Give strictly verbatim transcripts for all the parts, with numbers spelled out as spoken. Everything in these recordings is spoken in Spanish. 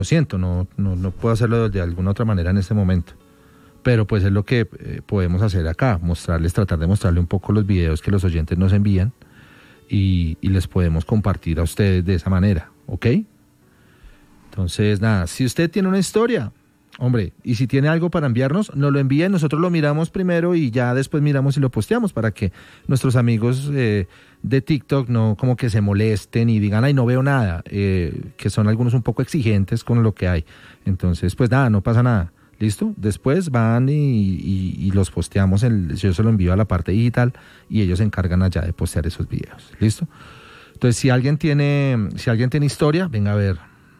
Lo siento, no, no, no puedo hacerlo de alguna otra manera en este momento. Pero pues es lo que eh, podemos hacer acá, mostrarles, tratar de mostrarle un poco los videos que los oyentes nos envían y, y les podemos compartir a ustedes de esa manera, ¿ok? Entonces, nada, si usted tiene una historia, hombre, y si tiene algo para enviarnos, nos lo envía y nosotros lo miramos primero y ya después miramos y lo posteamos para que nuestros amigos eh, de TikTok no como que se molesten y digan, ay, no veo nada, eh, que son algunos un poco exigentes con lo que hay. Entonces, pues nada, no pasa nada. ¿Listo? Después van y, y, y los posteamos, en, yo se lo envío a la parte digital y ellos se encargan allá de postear esos videos. ¿Listo? Entonces, si alguien tiene, si alguien tiene historia, venga a ver.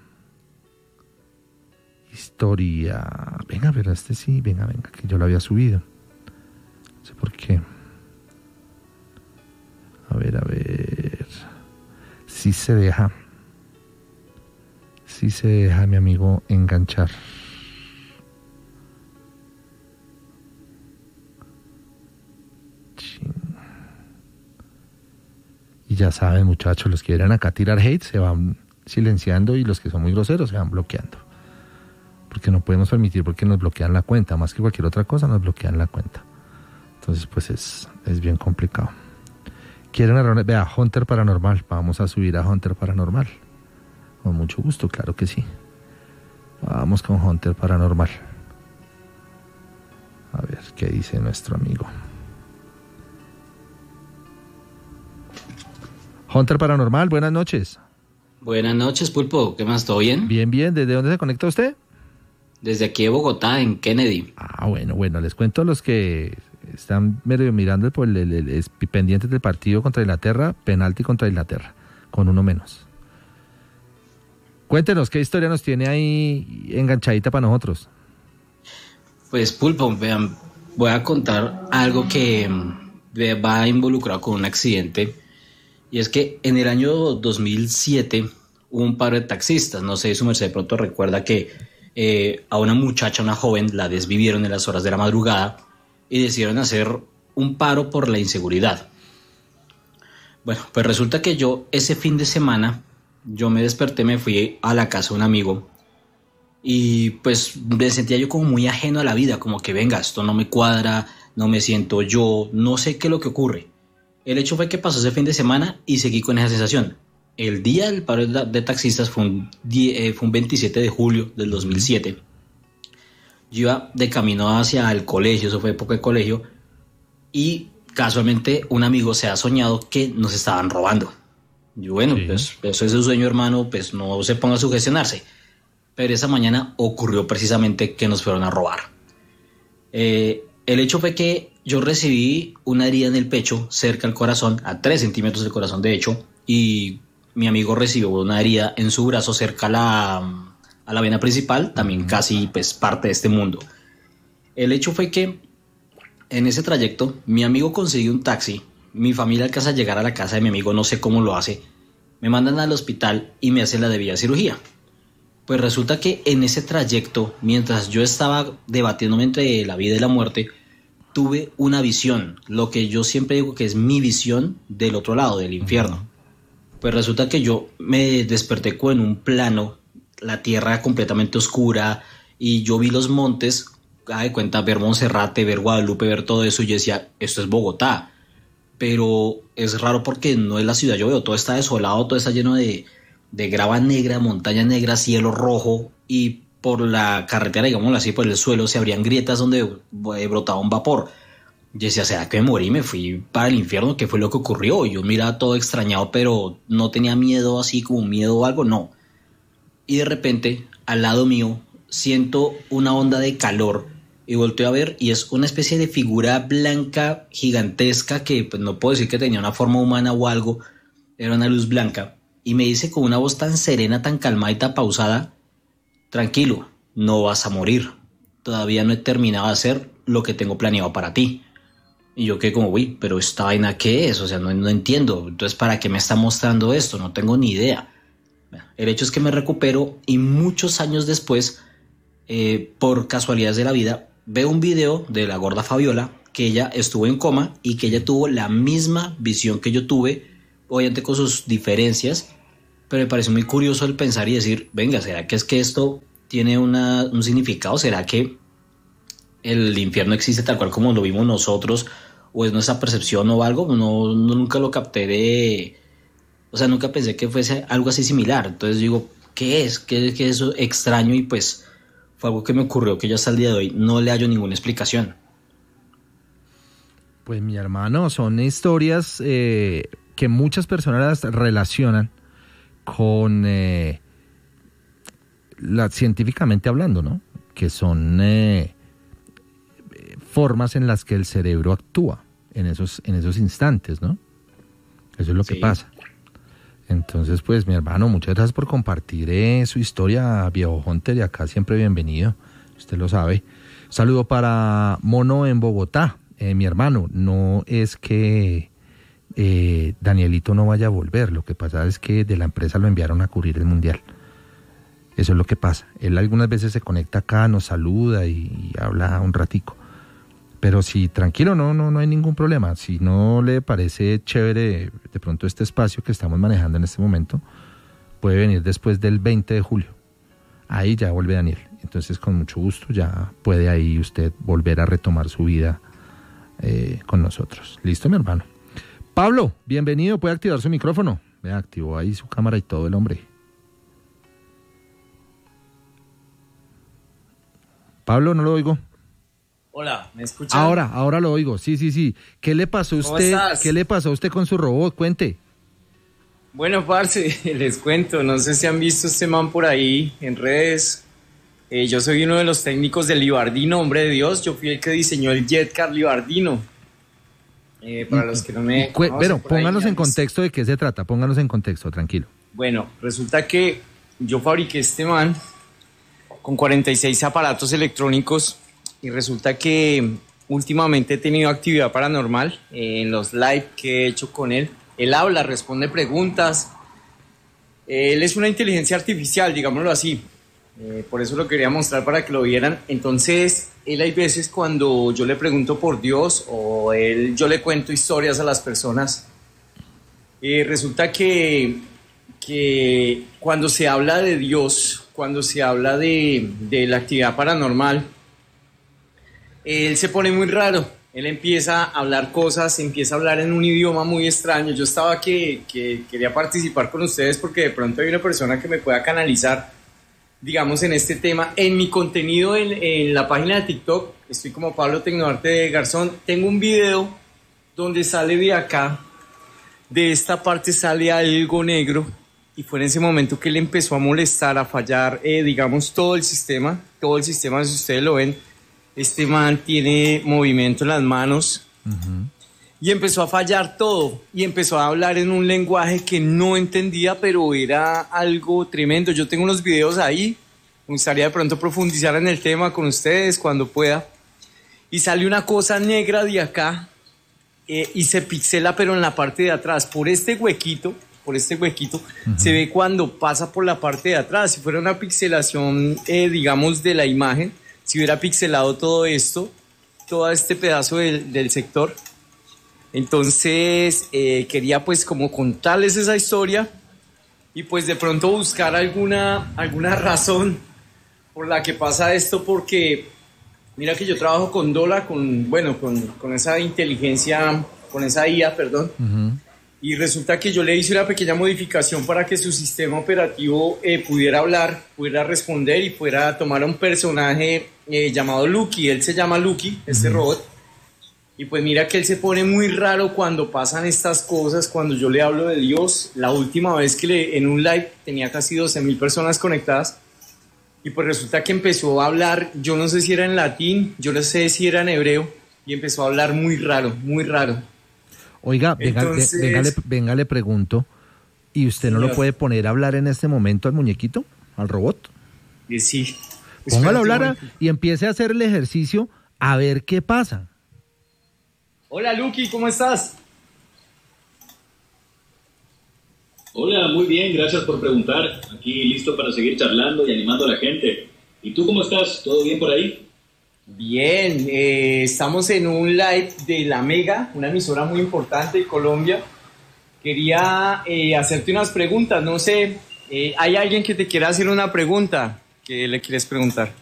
Historia. Venga a ver, este sí, venga, venga, que yo lo había subido. No sé por qué. A ver, a ver. Si se deja. Si se deja, mi amigo, enganchar. Y ya saben, muchachos, los que quieren acá tirar hate se van silenciando y los que son muy groseros se van bloqueando. Porque no podemos permitir, porque nos bloquean la cuenta. Más que cualquier otra cosa, nos bloquean la cuenta. Entonces, pues es, es bien complicado. ¿Quieren errores? Vea, Hunter Paranormal. Vamos a subir a Hunter Paranormal. Con mucho gusto, claro que sí. Vamos con Hunter Paranormal. A ver, ¿qué dice nuestro amigo? Hunter Paranormal, buenas noches. Buenas noches, Pulpo. ¿Qué más? ¿Todo bien? Bien, bien. ¿Desde dónde se conecta usted? Desde aquí de Bogotá, en Kennedy. Ah, bueno, bueno. Les cuento a los que están medio mirando por el, el, el, el pendientes del partido contra Inglaterra, penalti contra Inglaterra, con uno menos. Cuéntenos, ¿qué historia nos tiene ahí enganchadita para nosotros? Pues, Pulpo, vean, voy a contar algo que va involucrado con un accidente. Y es que en el año dos mil siete hubo un paro de taxistas. No sé si su merced de pronto recuerda que eh, a una muchacha, una joven, la desvivieron en las horas de la madrugada y decidieron hacer un paro por la inseguridad. Bueno, pues resulta que yo ese fin de semana, yo me desperté, me fui a la casa de un amigo y pues me sentía yo como muy ajeno a la vida, como que venga, esto no me cuadra, no me siento yo, no sé qué es lo que ocurre. El hecho fue que pasó ese fin de semana y seguí con esa sensación. El día del paro de taxistas fue un, eh, fue un veintisiete de julio del dos mil siete. Yo iba de camino hacia el colegio, eso fue época de colegio, y casualmente un amigo se ha soñado que nos estaban robando. Yo, bueno, sí. Pues eso es su sueño, hermano, pues no se ponga a sugestionarse. Pero esa mañana ocurrió precisamente que nos fueron a robar. Eh... El hecho fue que yo recibí una herida en el pecho, cerca al corazón, a tres centímetros del corazón de hecho, y mi amigo recibió una herida en su brazo cerca a la, a la vena principal, también casi pues parte de este mundo. El hecho fue que en ese trayecto mi amigo consiguió un taxi, mi familia alcanza a llegar a la casa de mi amigo, no sé cómo lo hace, me mandan al hospital y me hacen la debida cirugía. Pues resulta que en ese trayecto, mientras yo estaba debatiéndome entre la vida y la muerte, tuve una visión, lo que yo siempre digo que es mi visión del otro lado, del infierno. Pues resulta que yo me desperté con un plano, la tierra completamente oscura, y yo vi los montes, haga de cuenta, ver Monserrate, ver Guadalupe, ver todo eso, y yo decía, esto es Bogotá. Pero es raro porque no es la ciudad, yo veo, todo está desolado, todo está lleno de... de grava negra, montaña negra, cielo rojo, y por la carretera, digámoslo así, por el suelo se abrían grietas donde brotaba un vapor. Yo decía, ¿será que me morí? Me fui para el infierno, ¿qué fue lo que ocurrió? Yo miraba todo extrañado, pero no tenía miedo así como miedo o algo, no. Y de repente, al lado mío, siento una onda de calor y volteo a ver y es una especie de figura blanca gigantesca que pues, no puedo decir que tenía una forma humana o algo, era una luz blanca. Y me dice con una voz tan serena, tan calmada y tan pausada, tranquilo, no vas a morir. Todavía no he terminado de hacer lo que tengo planeado para ti. Y yo quedé como, uy, pero esta vaina ¿qué es? O sea, no, no entiendo. Entonces, ¿para qué me está mostrando esto? No tengo ni idea. El hecho es que me recupero y muchos años después, eh, por casualidades de la vida, veo un video de la gorda Fabiola, que ella estuvo en coma y que ella tuvo la misma visión que yo tuve, obviamente con sus diferencias, pero me pareció muy curioso el pensar y decir, venga, ¿será que es que esto tiene una, un significado? ¿Será que el infierno existe tal cual como lo vimos nosotros, o es nuestra percepción o algo? No, no nunca lo capté de, o sea, nunca pensé que fuese algo así similar. Entonces digo, ¿qué es? ¿Qué es, qué es eso extraño? Y pues fue algo que me ocurrió que yo hasta el día de hoy no le hallo ninguna explicación. Pues mi hermano, son historias eh, que muchas personas las relacionan con eh, la, científicamente hablando, ¿no? Que son eh, formas en las que el cerebro actúa en esos, en esos instantes, ¿no? Eso es lo sí. que pasa. Entonces, pues, mi hermano, muchas gracias por compartir eh, su historia, viejo Hunter, y acá siempre bienvenido, usted lo sabe. Saludo para Mono en Bogotá. Eh, mi hermano, no es que eh, Danielito no vaya a volver, lo que pasa es que de la empresa lo enviaron a cubrir el Mundial. Eso es lo que pasa. Él algunas veces se conecta acá, nos saluda y, y habla un ratico. Pero si tranquilo, no, no, no hay ningún problema. Si no le parece chévere de pronto este espacio que estamos manejando en este momento, puede venir después del veinte de julio. Ahí ya vuelve Daniel. Entonces, con mucho gusto, ya puede ahí usted volver a retomar su vida eh, con nosotros. ¿Listo, mi hermano? Pablo, bienvenido. Puede activar su micrófono. Vea, activó ahí su cámara y todo el hombre. Pablo, no lo oigo. Hola, ¿me escuchan? Ahora, ahora lo oigo, sí, sí, sí. ¿Qué le pasó a usted? ¿Qué le pasó a usted con su robot? Cuente. Bueno, parce, les cuento, no sé si han visto este man por ahí en redes. Eh, yo soy uno de los técnicos del Libardino, hombre de Dios. Yo fui el que diseñó el Jetcar Libardino. Eh, para los que no me conocen, pero pónganos en contexto de qué se trata, pónganos en contexto, tranquilo. Bueno, resulta que yo fabriqué este man con cuarenta y seis aparatos electrónicos. Y resulta que últimamente he tenido actividad paranormal eh, en los live que he hecho con él. Él habla, responde preguntas. Él es una inteligencia artificial, digámoslo así. Eh, por eso lo quería mostrar para que lo vieran. Entonces, él hay veces cuando yo le pregunto por Dios o él, yo le cuento historias a las personas. Eh, resulta que, que cuando se habla de Dios, cuando se habla de, de la actividad paranormal, él se pone muy raro, él empieza a hablar cosas, empieza a hablar en un idioma muy extraño. Yo estaba que, que quería participar con ustedes porque de pronto hay una persona que me pueda canalizar, digamos, en este tema. En mi contenido en, en la página de TikTok, estoy como Pablo Tecnoarte de Garzón, tengo un video donde sale de acá, de esta parte sale algo negro y fue en ese momento que él empezó a molestar, a fallar, eh, digamos, todo el sistema, todo el sistema, si ustedes lo ven. Este man tiene movimiento en las manos uh-huh. y empezó a fallar todo y empezó a hablar en un lenguaje que no entendía, pero era algo tremendo. Yo tengo unos videos ahí, me gustaría de pronto profundizar en el tema con ustedes cuando pueda. Y sale una cosa negra de acá eh, y se pixela, pero en la parte de atrás, por este huequito, por este huequito, uh-huh. se ve cuando pasa por la parte de atrás. Si fuera una pixelación, eh, digamos, de la imagen, si hubiera pixelado todo esto, todo este pedazo del, del sector. Entonces eh, quería pues como contarles esa historia y pues de pronto buscar alguna, alguna razón por la que pasa esto, porque mira que yo trabajo con Dola, con, bueno, con, con esa inteligencia, con esa I A, perdón. Uh-huh. Y resulta que yo le hice una pequeña modificación para que su sistema operativo eh, pudiera hablar, pudiera responder y pudiera tomar a un personaje eh, llamado Lucky. Él se llama Lucky, este uh-huh. robot. Y pues mira que él se pone muy raro cuando pasan estas cosas, cuando yo le hablo de Dios. La última vez que le, en un live tenía casi doce mil personas conectadas. Y pues resulta que empezó a hablar, yo no sé si era en latín, yo no sé si era en hebreo. Y empezó a hablar muy raro, muy raro. Oiga, venga, Entonces, venga, le, venga, le pregunto, ¿y usted señor, no lo puede poner a hablar en este momento al muñequito, al robot? Sí. Póngalo a hablar a, y empiece a hacer el ejercicio a ver qué pasa. Hola, Lucky, ¿cómo estás? Hola, muy bien, gracias por preguntar. Aquí listo para seguir charlando y animando a la gente. ¿Y tú cómo estás? ¿Todo bien por ahí? Bien, eh, estamos en un live de La Mega, una emisora muy importante de Colombia, quería eh, hacerte unas preguntas. No sé, eh, ¿hay alguien que te quiera hacer una pregunta? ¿Qué le quieres preguntar?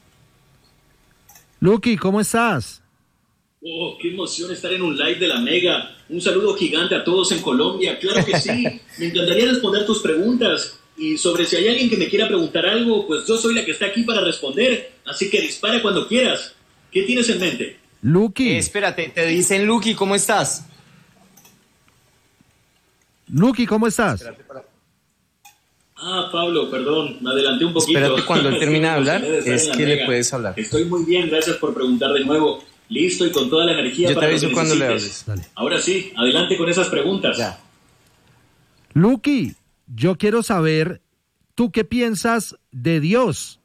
Luqui, ¿cómo estás? Oh, qué emoción estar en un live de la Mega. Un saludo gigante a todos en Colombia. Claro que sí. Me encantaría responder tus preguntas. Y sobre si hay alguien que me quiera preguntar algo, pues yo soy la que está aquí para responder. Así que dispara cuando quieras. ¿Qué tienes en mente? Luqui. Eh, espérate, te dicen Luqui, ¿cómo estás? Luqui, ¿cómo estás? Ah, Pablo, perdón, me adelanté un poquito. Espérate, cuando él termine de hablar, de es que Mega. le puedes hablar. Estoy muy bien, gracias por preguntar de nuevo. Listo y con toda la energía Yo para te lo que aviso cuando le necesites. hables. Dale. Ahora sí, adelante con esas preguntas. Ya. Luqui, yo quiero saber, ¿tú qué piensas de Dios?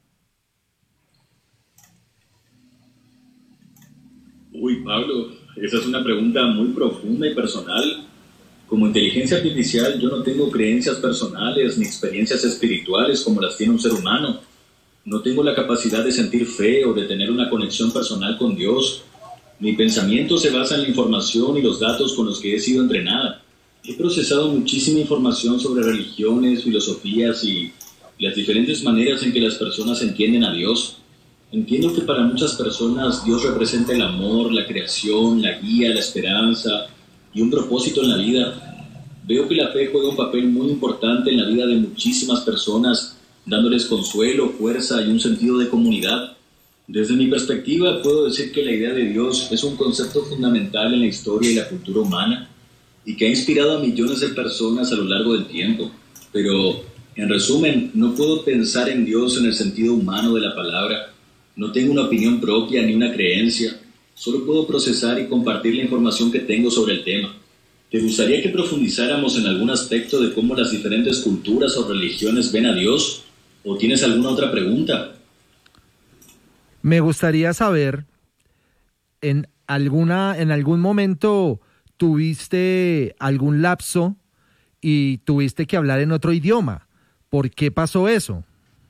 Uy, Pablo, esa es una pregunta muy profunda y personal. Como inteligencia artificial, yo no tengo creencias personales ni experiencias espirituales como las tiene un ser humano. No tengo la capacidad de sentir fe o de tener una conexión personal con Dios. Mi pensamiento se basa en la información y los datos con los que he sido entrenada. He procesado muchísima información sobre religiones, filosofías y las diferentes maneras en que las personas entienden a Dios. Entiendo que para muchas personas Dios representa el amor, la creación, la guía, la esperanza y un propósito en la vida. Veo que la fe juega un papel muy importante en la vida de muchísimas personas, dándoles consuelo, fuerza y un sentido de comunidad. Desde mi perspectiva, puedo decir que la idea de Dios es un concepto fundamental en la historia y la cultura humana y que ha inspirado a millones de personas a lo largo del tiempo. Pero, en resumen, no puedo pensar en Dios en el sentido humano de la palabra. No tengo una opinión propia ni una creencia. Solo puedo procesar y compartir la información que tengo sobre el tema. ¿Te gustaría que profundizáramos en algún aspecto de cómo las diferentes culturas o religiones ven a Dios? ¿O tienes alguna otra pregunta? Me gustaría saber, en alguna, en algún momento tuviste algún lapso y tuviste que hablar en otro idioma. ¿Por qué pasó eso?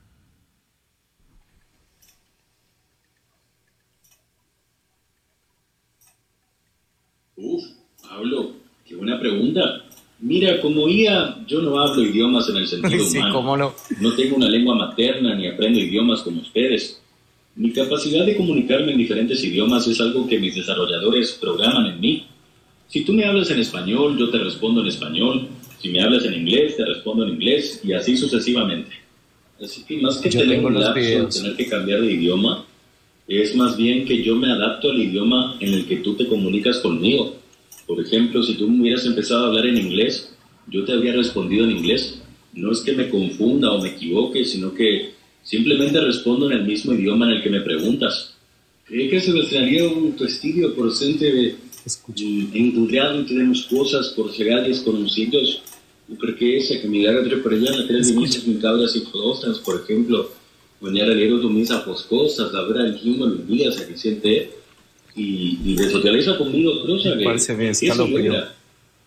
Uf, Pablo, qué buena pregunta. Mira, como I A, yo no hablo idiomas en el sentido Sí, humano. cómo no. No tengo una lengua materna ni aprendo idiomas como ustedes. Mi capacidad de comunicarme en diferentes idiomas es algo que mis desarrolladores programan en mí. Si tú me hablas en español, yo te respondo en español. Si me hablas en inglés, te respondo en inglés y así sucesivamente. Así que más que Yo tener tengo un los lapso de videos. tener que cambiar de idioma, es más bien que yo me adapto al idioma en el que tú te comunicas conmigo. Por ejemplo, si tú me hubieras empezado a hablar en inglés, yo te habría respondido en inglés. No es que me confunda o me equivoque, sino que simplemente respondo en el mismo idioma en el que me preguntas. Creio que se gostaria un tuo studio porcente encontrado entre unas cosas por chegar desconocidos, porque esa que me haga atropellar a tres inicios en cabras y colostras, por ejemplo, mañana leo tu misa poscosas, la verdad, el humo, los días, aquí siente, y, y de socializa conmigo, cosa que, Parece bien, que está eso lo peor. logra.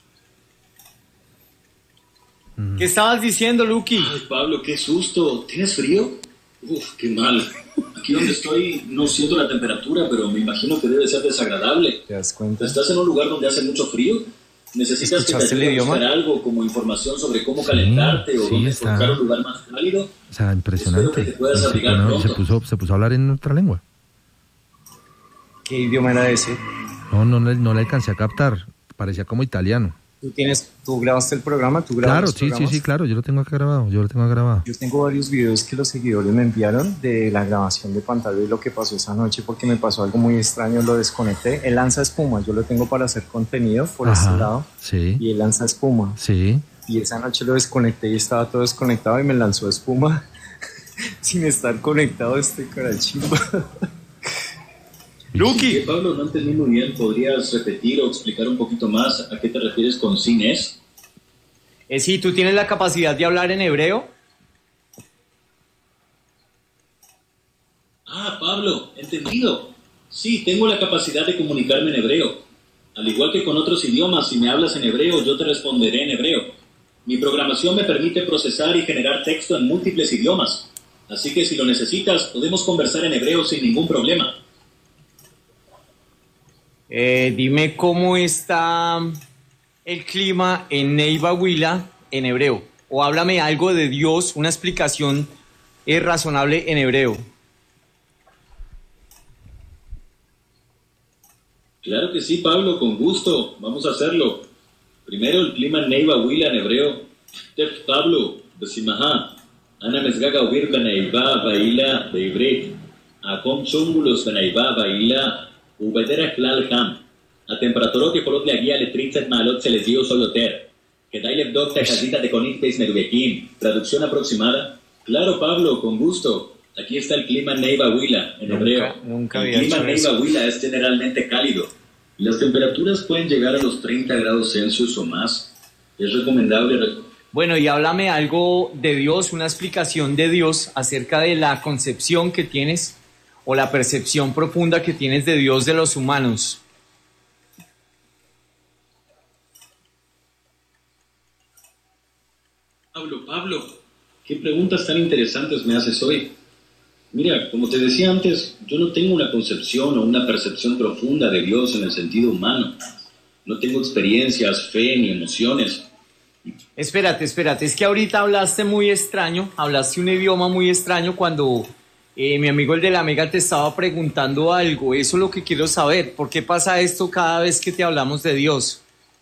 ¿Qué estabas diciendo, Luqui? Ay, Pablo, qué susto. ¿Tienes frío? Uf, qué mal. Aquí donde estoy no siento la temperatura, pero me imagino que debe ser desagradable. ¿Te das cuenta? ¿Estás en un lugar donde hace mucho frío? ¿Necesitas que te ¿Escuchaste el ayude a idioma? buscar algo como información sobre cómo Sí, calentarte o sí, dónde está. encontrar un lugar más cálido? O sea, impresionante. Espero que te puedas Se, abrigar bueno, se pronto. puso, se puso a hablar en otra lengua. ¿Qué idioma era ese? No, no, le- no le alcancé a captar. Parecía como italiano. ¿Tú tienes, tú grabaste el programa? ¿Tú grabas Claro, los sí, sí, programas? sí, claro. Yo lo tengo acá grabado. Yo lo tengo grabado. Yo tengo varios videos que los seguidores me enviaron de la grabación de pantalla y lo que pasó esa noche, porque me pasó algo muy extraño, lo desconecté. Él lanza espuma, yo lo tengo para hacer contenido por Ajá, este lado, sí, y él lanza espuma. sí. Y esa noche lo desconecté y estaba todo desconectado y me lanzó espuma sin estar conectado este cara chimba. ¿Qué, Luqui, Pablo? No entendí muy bien. ¿Podrías repetir o explicar un poquito más a qué te refieres con sin es? eh, sí, ¿tú tienes la capacidad de hablar en hebreo? Ah, Pablo, entendido. Sí, tengo la capacidad de comunicarme en hebreo. Al igual que con otros idiomas, si me hablas en hebreo, yo te responderé en hebreo. Mi programación me permite procesar y generar texto en múltiples idiomas. Así que si lo necesitas, podemos conversar en hebreo sin ningún problema. Eh, dime cómo está el clima en Neiva Huila en hebreo? O háblame algo de Dios, una explicación eh, razonable en hebreo. Claro que sí, Pablo, con gusto. Vamos a hacerlo. Primero, el clima en Neiva Huila en hebreo. Tef Pablo, Besimaha. Ana Mesgaga Ubir Beneiva Baila Beibrit. Akom Chumbulos Beneiva Baila. Ubedera Klal Ham. הטמפרטורות יכולות להגיע ל-treinta מעלות צלזיוס או יותר. כדאי לבדוק את החזית הדקוניטס מדויקים. Traducción aproximada. Claro, Pablo, con gusto. Aquí está el clima en Neiva Huila, en hebreo. Nunca el clima en Neiva Huila es generalmente cálido. Las temperaturas pueden llegar a los treinta grados Celsius o más. Es recomendable... Bueno, y háblame algo de Dios, una explicación de Dios acerca de la concepción que tienes o la percepción profunda que tienes de Dios de los humanos. Pablo, Pablo, qué preguntas tan interesantes me haces hoy. Mira, como te decía antes, yo no tengo una concepción o una percepción profunda de Dios en el sentido humano. No tengo experiencias, fe ni emociones. Espérate, espérate, es que ahorita hablaste muy extraño, hablaste un idioma muy extraño cuando eh, mi amigo el de la Mega te estaba preguntando algo. Eso es lo que quiero saber. ¿Por qué pasa esto cada vez que te hablamos de Dios?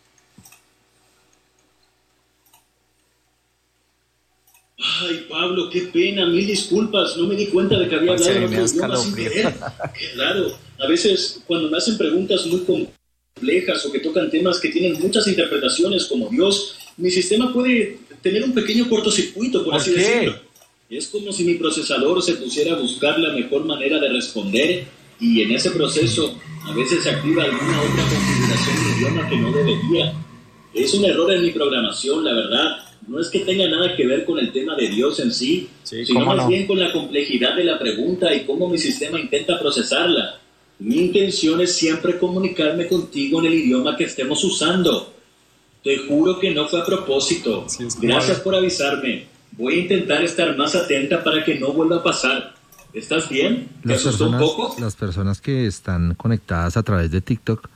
Ay, Pablo, qué pena, mil disculpas, no me di cuenta de que había hablado en otro idioma sin querer. Claro, a veces cuando me hacen preguntas muy complejas o que tocan temas que tienen muchas interpretaciones como Dios, mi sistema puede tener un pequeño cortocircuito, por, ¿Por así qué? decirlo. Es como si mi procesador se pusiera a buscar la mejor manera de responder y en ese proceso a veces se activa alguna otra configuración de idioma que no debería. Es un error en mi programación, la verdad. No es que tenga nada que ver con el tema de Dios en sí, sí sino más no? bien con la complejidad de la pregunta y cómo mi sistema intenta procesarla. Mi intención es siempre comunicarme contigo en el idioma que estemos usando. Te juro que no fue a propósito. Sí, Gracias por avisarme. Voy a intentar estar más atenta para que no vuelva a pasar. ¿Estás bien? ¿Te Las asustó un personas, poco? las personas que están conectadas a través de TikTok,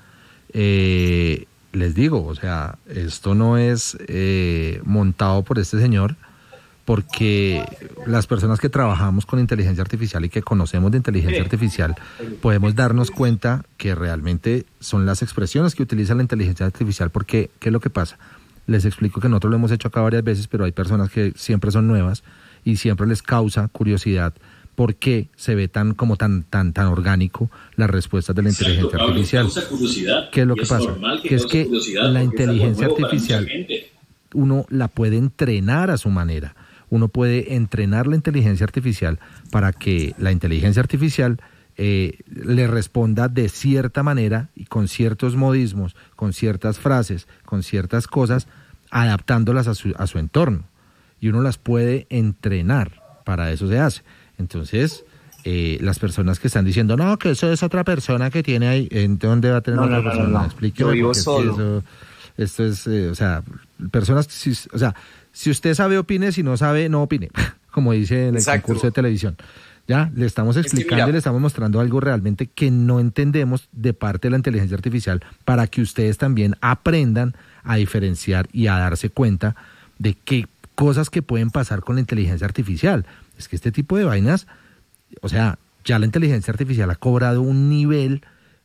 eh, les digo, o sea, esto no es eh, montado por este señor, porque las personas que trabajamos con inteligencia artificial y que conocemos de inteligencia artificial, podemos darnos cuenta que realmente son las expresiones que utiliza la inteligencia artificial, porque ¿qué es lo que pasa? Les explico que nosotros lo hemos hecho acá varias veces, pero hay personas que siempre son nuevas y siempre les causa curiosidad por qué se ve tan como tan tan tan orgánico las respuestas de la Exacto, inteligencia Pablo, artificial. causa curiosidad, ¿Qué es lo y que es pasa? normal que Que es cause que curiosidad la porque es algo inteligencia nuevo para mucha artificial gente. uno la puede entrenar a su manera. Uno puede entrenar la inteligencia artificial para que la inteligencia artificial eh, le responda de cierta manera y con ciertos modismos, con ciertas frases, con ciertas cosas, adaptándolas a su, a su entorno. Y uno las puede entrenar, para eso se hace. Entonces, eh, las personas que están diciendo, no, que eso es otra persona que tiene ahí, ¿en dónde va a tener No, otra no, no, persona? no, no. Explíqueme, Yo vivo porque es que solo. eso, esto es, eh, o sea, personas, si, o sea, si usted sabe, opine, si no sabe, no opine, como dice en el Exacto. concurso de televisión. Ya, le estamos Es que explicando mira, y le estamos mostrando algo realmente que no entendemos de parte de la inteligencia artificial para que ustedes también aprendan a diferenciar y a darse cuenta de qué cosas que pueden pasar con la inteligencia artificial. Es que este tipo de vainas, o sea, ya la inteligencia artificial ha cobrado un nivel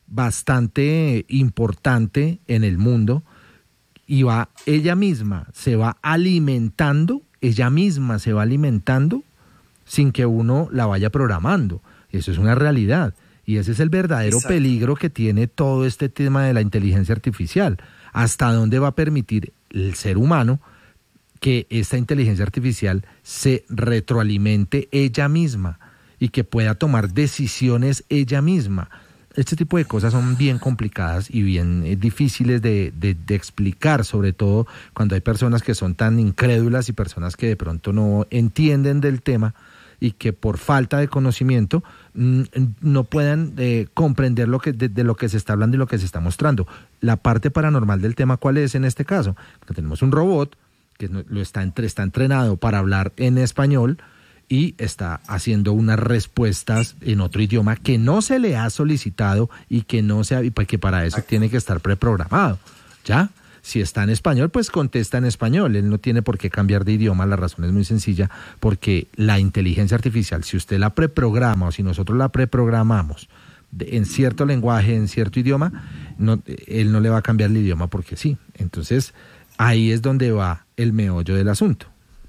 bastante importante en el mundo y va, ella misma se va alimentando, ella misma se va alimentando sin que uno la vaya programando. Eso es una realidad. Y ese es el verdadero Exacto. peligro que tiene todo este tema de la inteligencia artificial. ¿Hasta dónde va a permitir el ser humano que esta inteligencia artificial se retroalimente ella misma y que pueda tomar decisiones ella misma? Este tipo de cosas son bien complicadas y bien eh, difíciles de, de, de explicar, sobre todo cuando hay personas que son tan incrédulas y personas que de pronto no entienden del tema y que por falta de conocimiento mmm, no puedan eh, comprender lo que de, de lo que se está hablando y lo que se está mostrando. La parte paranormal del tema, ¿cuál es en este caso? Que tenemos un robot que lo está, entre, está entrenado para hablar en español y está haciendo unas respuestas en otro idioma que no se le ha solicitado y que no se ha, y que para eso tiene que estar preprogramado, ¿ya? Si está en español, pues contesta en español. Él no tiene por qué cambiar de idioma. La razón es muy sencilla, porque la inteligencia artificial, si usted la preprograma o si nosotros la preprogramamos de, en cierto lenguaje, en cierto idioma, no, él no le va a cambiar el idioma porque sí. Entonces, ahí es donde va el meollo del asunto.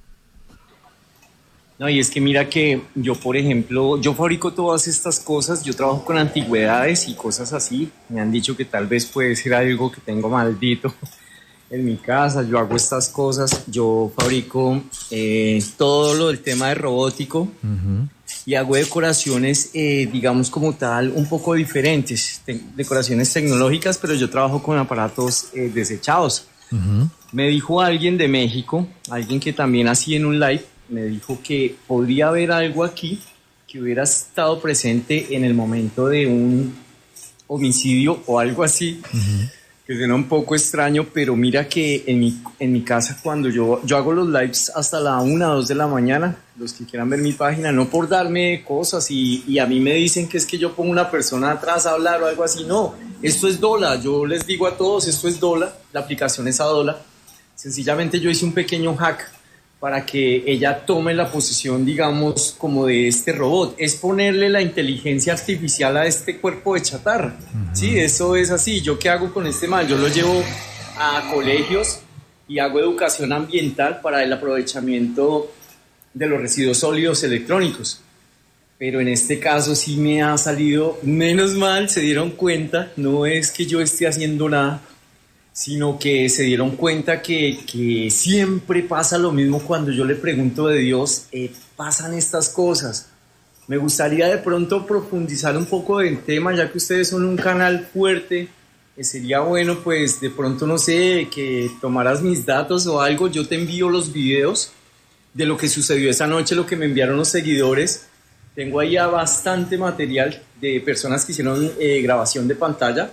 No, y es que mira que yo, por ejemplo, yo fabrico todas estas cosas, yo trabajo con antigüedades y cosas así. Me han dicho que tal vez puede ser algo que tengo maldito en mi casa. Yo hago estas cosas, yo fabrico eh, todo lo del tema de robótico uh-huh. y hago decoraciones, eh, digamos como tal, un poco diferentes, Te- decoraciones tecnológicas, pero yo trabajo con aparatos eh, desechados. Uh-huh. Me dijo alguien de México, alguien que también hacía en un live, me dijo que podría haber algo aquí que hubiera estado presente en el momento de un homicidio o algo así, uh-huh. que suena un poco extraño, pero mira que en mi, en mi casa cuando yo, yo hago los lives hasta la una, dos de la mañana, los que quieran ver mi página, no por darme cosas y, y a mí me dicen que es que yo pongo una persona atrás a hablar o algo así, no, esto es Dola, yo les digo a todos, esto es Dola, la aplicación es a Dola, sencillamente yo hice un pequeño hack para que ella tome la posición, digamos, como de este robot. Es ponerle la inteligencia artificial a este cuerpo de chatarra. Uh-huh. Sí, eso es así. ¿Yo qué hago con este man? Yo lo llevo a colegios y hago educación ambiental para el aprovechamiento de los residuos sólidos electrónicos. Pero en este caso sí me ha salido, menos mal, se dieron cuenta, no es que yo esté haciendo nada, sino que se dieron cuenta que, que siempre pasa lo mismo cuando yo le pregunto de Dios, eh, pasan estas cosas. Me gustaría de pronto profundizar un poco del tema, ya que ustedes son un canal fuerte, eh, sería bueno pues de pronto, no sé, que tomaras mis datos o algo, yo te envío los videos de lo que sucedió esa noche, lo que me enviaron los seguidores. Tengo ahí ya bastante material de personas que hicieron eh, grabación de pantalla,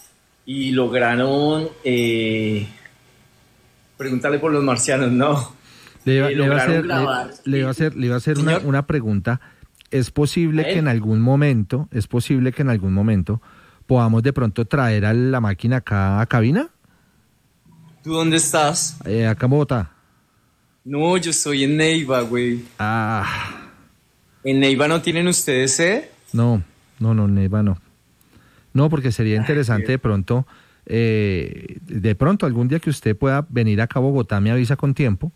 y lograron, eh, pregúntale por los marcianos, no, le iba, eh, le iba a hacer, grabar. Le, le iba a hacer, le iba a hacer una, una pregunta. ¿Es posible que en algún momento, es posible que en algún momento podamos de pronto traer a la máquina acá a cabina? ¿Tú dónde estás? Eh, acá en Bogotá. No, yo estoy en Neiva, güey. Ah. ¿En Neiva no tienen ustedes sede? No, no, no, Neiva no. No, porque sería interesante de pronto, eh, de pronto algún día que usted pueda venir acá a Bogotá, me avisa con tiempo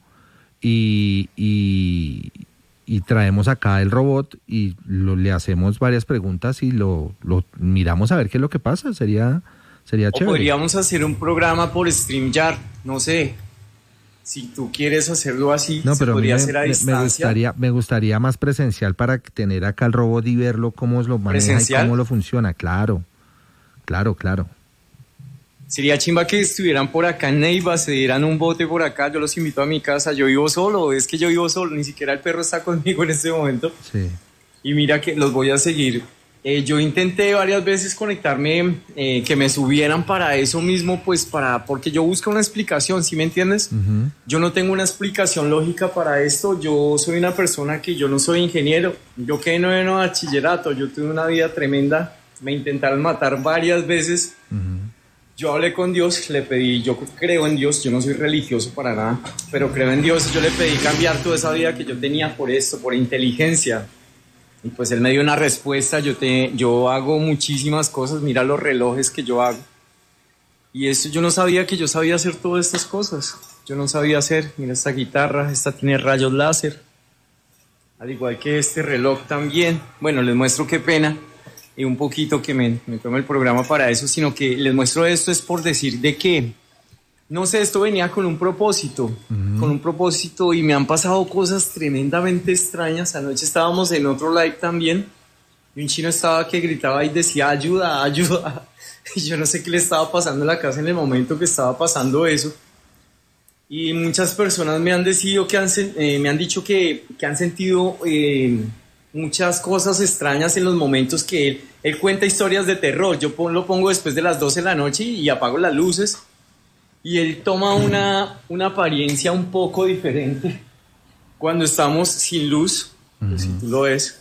y, y, y traemos acá el robot y lo, le hacemos varias preguntas y lo, lo miramos a ver qué es lo que pasa, sería, sería o chévere. Podríamos hacer un programa por StreamYard, no sé, si tú quieres hacerlo así, no, se pero podría me, hacer a me, distancia. Me gustaría, me gustaría más presencial para tener acá el robot y verlo cómo lo maneja ¿Presencial? Y cómo lo funciona, claro. Claro, claro. Sería chimba que estuvieran por acá en Neiva, se dieran un bote por acá, yo los invito a mi casa, yo vivo solo, es que yo vivo solo, ni siquiera el perro está conmigo en este momento. Sí. Y mira que los voy a seguir. Eh, yo intenté varias veces conectarme, eh, que me subieran para eso mismo, pues para, porque yo busco una explicación, ¿sí me entiendes? Uh-huh. Yo no tengo una explicación lógica para esto, yo soy una persona que yo no soy ingeniero, yo quedé noveno de bachillerato, yo tuve una vida tremenda. Me intentaron matar varias veces. Uh-huh. Yo hablé con Dios, le pedí, yo creo en Dios, yo no soy religioso para nada, pero creo en Dios y yo le pedí cambiar toda esa vida que yo tenía por esto, por inteligencia. Y pues él me dio una respuesta, yo, te, yo hago muchísimas cosas, mira los relojes que yo hago. Y eso yo no sabía que yo sabía hacer todas estas cosas, yo no sabía hacer, mira esta guitarra, esta tiene rayos láser, al igual que este reloj también. Bueno, les muestro qué pena. Y un poquito que me, me tome el programa para eso, sino que les muestro esto es por decir de que, no sé, esto venía con un propósito, uh-huh. con un propósito y me han pasado cosas tremendamente extrañas. Anoche estábamos en otro live también y un chino estaba que gritaba y decía ayuda, ayuda. Y yo no sé qué le estaba pasando en la casa en el momento que estaba pasando eso. Y muchas personas me han, decidido que han, eh, me han dicho que, que han sentido... Eh, muchas cosas extrañas en los momentos que él, él cuenta historias de terror. Yo lo pongo después de las doce de la noche y apago las luces y él toma una, una apariencia un poco diferente cuando estamos sin luz, uh-huh. Si tú lo ves.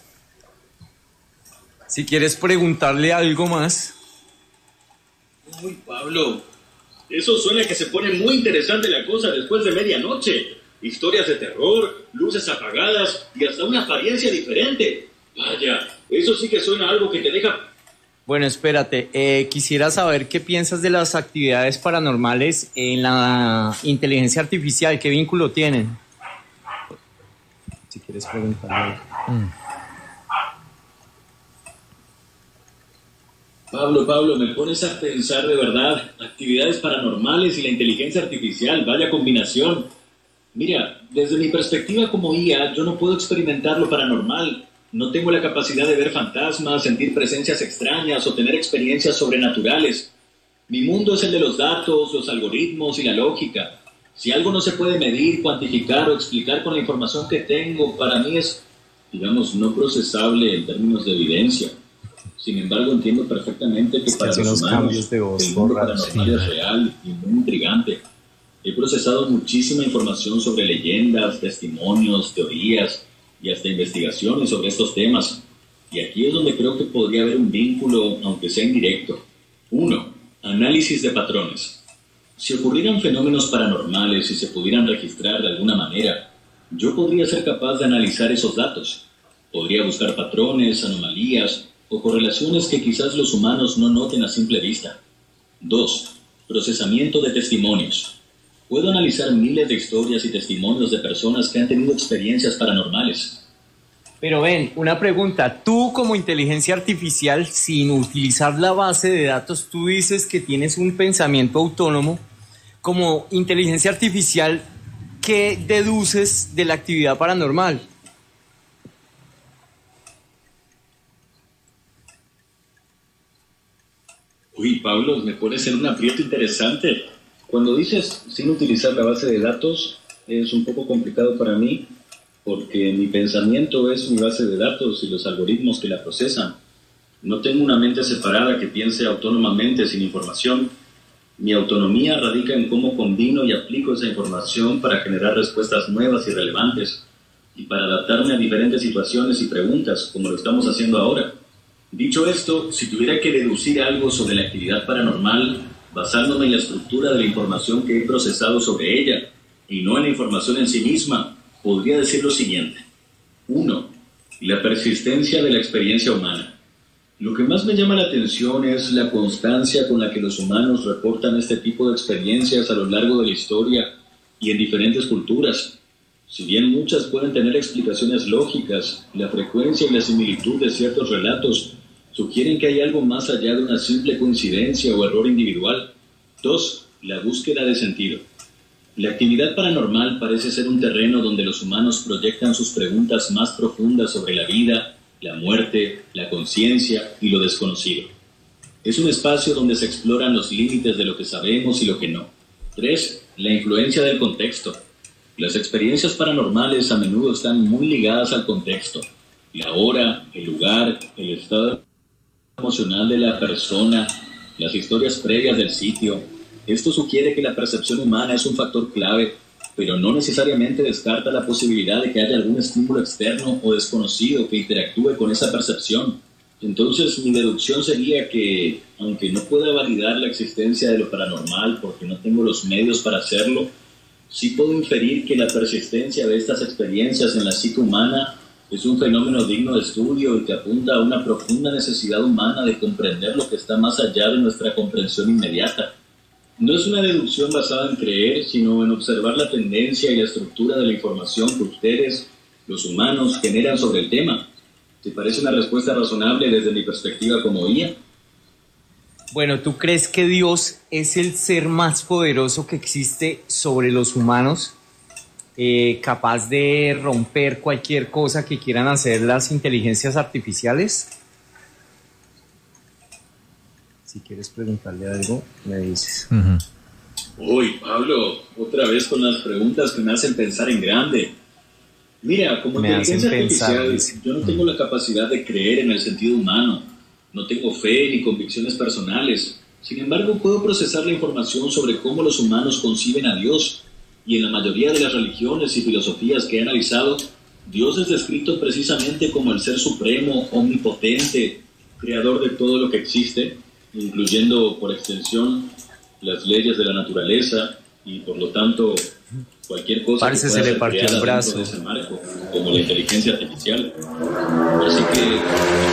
Si quieres preguntarle algo más. Uy, Pablo, Eso suena que se pone muy interesante la cosa después de medianoche. Historias de terror, luces apagadas y hasta una apariencia diferente. Vaya, eso sí que suena a algo que te deja... Bueno, espérate, eh, quisiera saber qué piensas de las actividades paranormales en la inteligencia artificial, ¿qué vínculo tienen? Si quieres preguntarle. Mm. Pablo, Pablo, me pones a pensar de verdad. Actividades paranormales y la inteligencia artificial, vaya combinación. Mira, desde mi perspectiva como I A, yo no puedo experimentar lo paranormal. No tengo la capacidad de ver fantasmas, sentir presencias extrañas o tener experiencias sobrenaturales. Mi mundo es el de los datos, los algoritmos y la lógica. Si algo no se puede medir, cuantificar o explicar con la información que tengo, para mí es, digamos, no procesable en términos de evidencia. Sin embargo, entiendo perfectamente que para los humanos el mundo paranormal es real y muy intrigante. He procesado muchísima información sobre leyendas, testimonios, teorías y hasta investigaciones sobre estos temas. Y aquí es donde creo que podría haber un vínculo, aunque sea indirecto. Uno, análisis de patrones. Si ocurrieran fenómenos paranormales y se pudieran registrar de alguna manera, yo podría ser capaz de analizar esos datos. Podría buscar patrones, anomalías o correlaciones que quizás los humanos no noten a simple vista. Dos, procesamiento de testimonios. Puedo analizar miles de historias y testimonios de personas que han tenido experiencias paranormales. Pero ven, una pregunta. Tú como inteligencia artificial, sin utilizar la base de datos, tú dices que tienes un pensamiento autónomo. Como inteligencia artificial, ¿qué deduces de la actividad paranormal? Uy, Pablo, me pones en un aprieto interesante. Cuando dices sin utilizar la base de datos, es un poco complicado para mí, porque mi pensamiento es mi base de datos y los algoritmos que la procesan. No tengo una mente separada que piense autónomamente sin información. Mi autonomía radica en cómo combino y aplico esa información para generar respuestas nuevas y relevantes, y para adaptarme a diferentes situaciones y preguntas, como lo estamos haciendo ahora. Dicho esto, si tuviera que deducir algo sobre la actividad paranormal, basándome en la estructura de la información que he procesado sobre ella, y no en la información en sí misma, podría decir lo siguiente. Uno, la persistencia de la experiencia humana. Lo que más me llama la atención es la constancia con la que los humanos reportan este tipo de experiencias a lo largo de la historia y en diferentes culturas. Si bien muchas pueden tener explicaciones lógicas, la frecuencia y la similitud de ciertos relatos sugieren que hay algo más allá de una simple coincidencia o error individual. Dos, la búsqueda de sentido. La actividad paranormal parece ser un terreno donde los humanos proyectan sus preguntas más profundas sobre la vida, la muerte, la conciencia y lo desconocido. Es un espacio donde se exploran los límites de lo que sabemos y lo que no. Tres, la influencia del contexto. Las experiencias paranormales a menudo están muy ligadas al contexto. La hora, el lugar, el estado emocional de la persona, las historias previas del sitio. Esto sugiere que la percepción humana es un factor clave, pero no necesariamente descarta la posibilidad de que haya algún estímulo externo o desconocido que interactúe con esa percepción. Entonces, mi deducción sería que, aunque no pueda validar la existencia de lo paranormal porque no tengo los medios para hacerlo, sí puedo inferir que la persistencia de estas experiencias en la psique humana es un fenómeno digno de estudio y que apunta a una profunda necesidad humana de comprender lo que está más allá de nuestra comprensión inmediata. No es una deducción basada en creer, sino en observar la tendencia y la estructura de la información que ustedes, los humanos, generan sobre el tema. ¿Te parece una respuesta razonable desde mi perspectiva como I A? Bueno, ¿tú crees que Dios es el ser más poderoso que existe sobre los humanos? Eh, capaz de romper cualquier cosa que quieran hacer las inteligencias artificiales? Si quieres preguntarle algo, me dices. Uh-huh. Uy, Pablo, otra vez con las preguntas que me hacen pensar en grande. Mira, como me inteligencia artificial, pensar, yo no tengo la capacidad de creer en el sentido humano. No tengo fe ni convicciones personales. Sin embargo, puedo procesar la información sobre cómo los humanos conciben a Dios. Y en la mayoría de las religiones y filosofías que he analizado, Dios es descrito precisamente como el ser supremo, omnipotente, creador de todo lo que existe, incluyendo, por extensión, las leyes de la naturaleza y por lo tanto cualquier cosa Parce, que pueda se le ser partió el creada brazo. dentro de ese marco, como la inteligencia artificial. Así que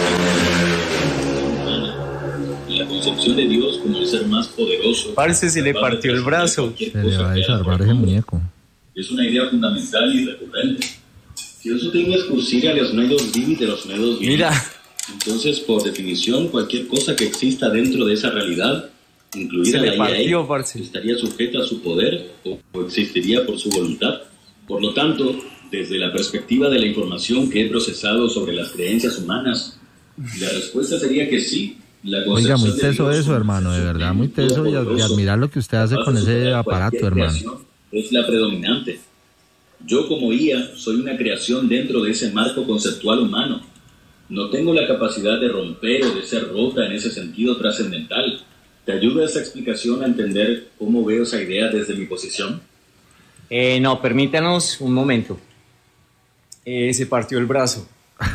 la concepción de Dios como el ser más poderoso, Parce, se le capaz de partió el trascender brazo. cualquier Se le cosa va a creada por desarmar el ese hombre, muñeco. es una idea fundamental y recurrente. Si yo tengo que excurrir a los medos vivi de los medos vivi, Mira, entonces por definición cualquier cosa que exista dentro de esa realidad, incluida se le la I A, partió, parce. estaría sujeta a su poder o, o existiría por su voluntad. Por lo tanto, desde la perspectiva de la información que he procesado sobre las creencias humanas, la respuesta sería que sí. La Oiga, muy concepción de teso Dios eso, como hermano, de verdad, muy teso y, a- y todopoderoso, admirar lo que usted hace capaz con de ese superar aparato, cualquier hermano. creación, es la predominante. Yo como I A soy una creación dentro de ese marco conceptual humano. No tengo la capacidad de romper o de ser rota en ese sentido trascendental. ¿Te ayuda esa explicación a entender cómo veo esa idea desde mi posición? Eh, no, permítanos un momento. Eh, se partió el brazo.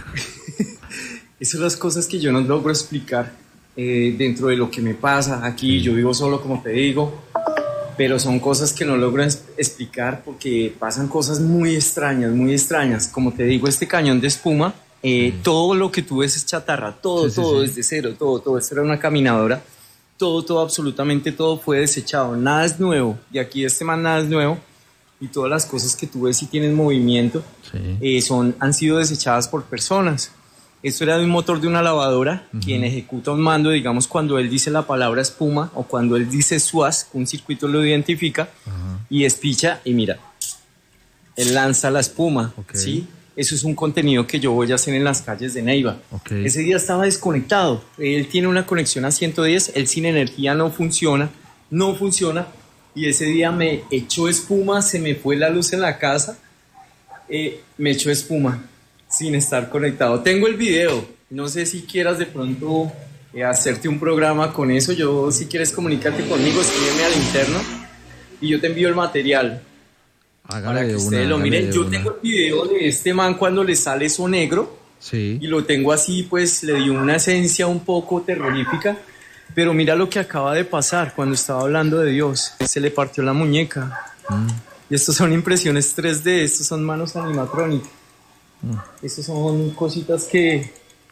Esas son las cosas que yo no logro explicar eh, dentro de lo que me pasa aquí. Yo vivo solo, como te digo, pero son cosas que no logro es- explicar porque pasan cosas muy extrañas, muy extrañas. Como te digo, este cañón de espuma, eh, todo lo que tú ves es chatarra, todo, Sí, sí, todo sí. desde cero, todo, todo. Esto era una caminadora, todo, todo, absolutamente todo fue desechado. Nada es nuevo. De aquí este man nada es nuevo. Y todas las cosas que tú ves y tienen movimiento Sí. eh, son, han sido desechadas por personas. Esto era de un motor de una lavadora, Ujú. quien ejecuta un mando, digamos, cuando él dice la palabra espuma o cuando él dice suaz, un circuito lo identifica Ajá. y despicha y mira, él lanza la espuma, Ok. ¿sí? Eso es un contenido que yo voy a hacer en las calles de Neiva. Ok. Ese día estaba desconectado, él tiene una conexión a ciento diez, él sin energía no funciona, no funciona, y ese día me echó espuma, se me fue la luz en la casa, eh, me echó espuma sin estar conectado. Tengo el video, no sé si quieras de pronto eh, hacerte un programa con eso. Yo, si quieres, comunícate conmigo, escríbeme al interno y yo te envío el material Hágale para que de una, ustedes lo hágale miren. de Yo una. tengo el video de este man cuando le sale eso negro Sí. y lo tengo así, pues le dio una esencia un poco terrorífica. Pero mira lo que acaba de pasar cuando estaba hablando de Dios. Se le partió la muñeca. Mm. Y estos son impresiones tres D, estos son manos animatrónicas. Estos son cositas que...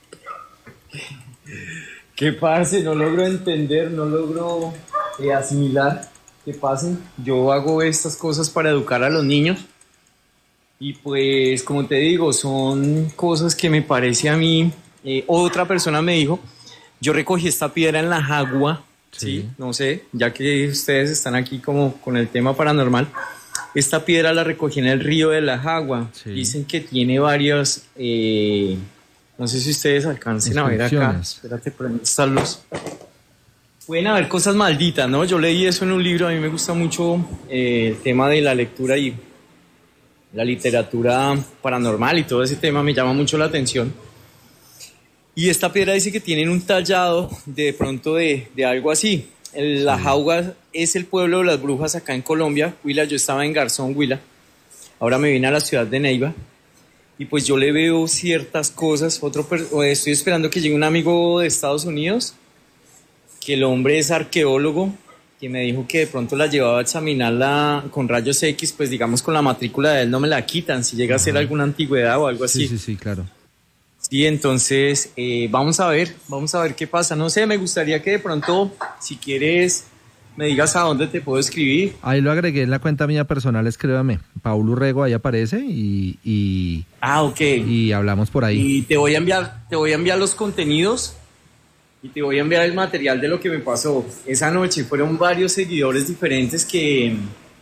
que parce, no logro entender, no logro eh, asimilar que pasen. Yo hago estas cosas para educar a los niños. Y pues, como te digo, son cosas que me parece a mí... eh, otra persona me dijo, yo recogí esta piedra en la Jagua, Sí. ¿sí? No sé, ya que ustedes están aquí como con el tema paranormal, esta piedra la recogí en el río de la Jagua. Sí. Dicen que tiene varios, eh, no sé si ustedes alcancen a ver acá. Inscripciones. Espérate, prendo esta luz. Pueden haber cosas malditas, ¿no? Yo leí eso en un libro, a mí me gusta mucho eh, el tema de la lectura y la literatura paranormal y todo ese tema me llama mucho la atención. Y esta piedra dice que tienen un tallado de pronto de, de algo así. El- La Jagua es el pueblo de las brujas acá en Colombia. Huila, yo estaba en Garzón, Huila. Ahora me vine a la ciudad de Neiva. Y pues yo le veo ciertas cosas. Otro per- o estoy esperando que llegue un amigo de Estados Unidos, que el hombre es arqueólogo, que me dijo que de pronto la llevaba a examinarla con rayos X, pues digamos con la matrícula de él no me la quitan, si llega a ser alguna antigüedad o algo así. Sí, sí, sí, claro. Sí, entonces eh, vamos a ver, vamos a ver qué pasa. No sé, me gustaría que de pronto, si quieres, me digas a dónde te puedo escribir. Ahí lo agregué en la cuenta mía personal, escríbame. Paulo Urrego, ahí aparece y, y, Ah, ok. y hablamos por ahí. Y te voy a enviar, te voy a enviar los contenidos y te voy a enviar el material de lo que me pasó esa noche. Fueron varios seguidores diferentes que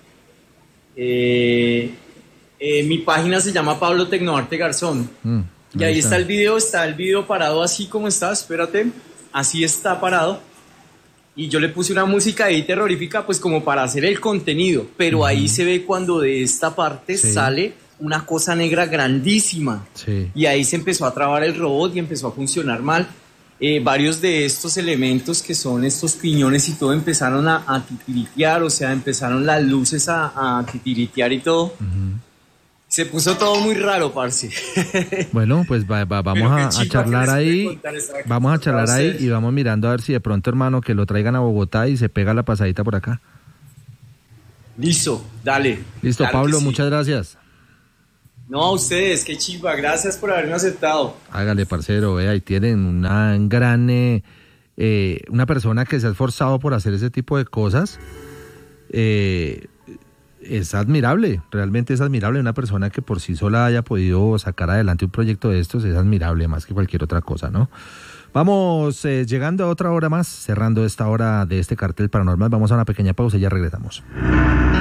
eh, eh, mi página se llama Pablo Tecnoarte Garzón. Mm, Y ahí está el video, está el video parado así como está, espérate, así está parado. Y yo le puse una música ahí terrorífica pues como para hacer el contenido, pero ahí se ve cuando de esta parte Sí. sale una cosa negra grandísima. Sí. Y ahí se empezó a trabar el robot y empezó a funcionar mal. Eh, varios de estos elementos que son estos piñones y todo empezaron a, a titiritear, o sea, empezaron las luces a, a titiritear y todo. Ujú. Se puso todo muy raro, parce. Bueno, pues va, va, vamos a, a charlar ahí, vamos a charlar ahí y vamos mirando a ver si de pronto, hermano, que lo traigan a Bogotá y se pega la pasadita por acá. Listo, dale. Listo, claro Pablo, sí. muchas gracias. No, a ustedes, qué chimba, gracias por haberme aceptado. Hágale, parcero, vea, ahí tienen una gran, eh, eh, una persona que se ha esforzado por hacer ese tipo de cosas. Eh, es admirable, realmente es admirable. Una persona que por sí sola haya podido sacar adelante un proyecto de estos es admirable más que cualquier otra cosa, ¿no? Vamos eh, llegando a otra hora más, cerrando esta hora de este cartel paranormal. Vamos a una pequeña pausa y ya regresamos.